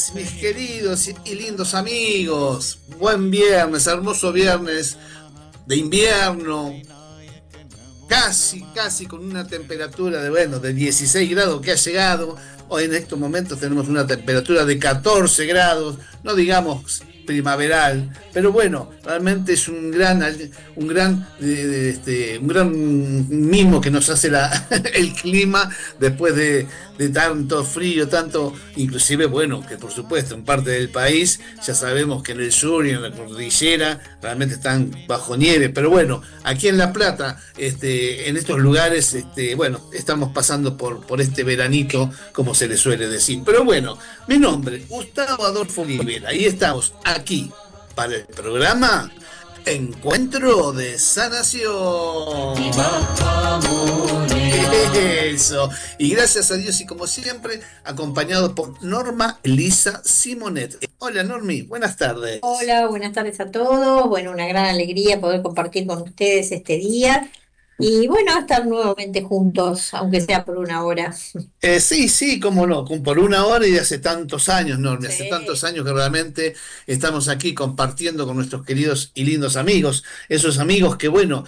Mis queridos y lindos amigos. Buen viernes, hermoso viernes de invierno, casi con una temperatura de 16 grados que ha llegado. Hoy en estos momentos tenemos una temperatura de 14 grados, no digamos primaveral, pero bueno, realmente es un gran mimo que nos hace el clima después de tanto frío, tanto, inclusive, bueno, que por supuesto en parte del país ya sabemos que en el sur y en la cordillera realmente están bajo nieve, pero bueno, aquí en La Plata, en estos lugares, bueno, estamos pasando por este veranito, como se le suele decir. Pero bueno, mi nombre, Gustavo Adolfo Olivera, y estamos aquí para el programa Encuentro de Sanación. Eso. Y gracias a Dios y como siempre, acompañado por Norma Elisa Simonet. Hola Normi, buenas tardes. Hola, buenas tardes a todos. Bueno, una gran alegría poder compartir con ustedes este día y bueno, estar nuevamente juntos, aunque sea por una hora. Sí, cómo no, por una hora y de hace tantos años, Normi, hace tantos Sí. años que realmente estamos aquí compartiendo con nuestros queridos y lindos amigos, esos amigos que, bueno,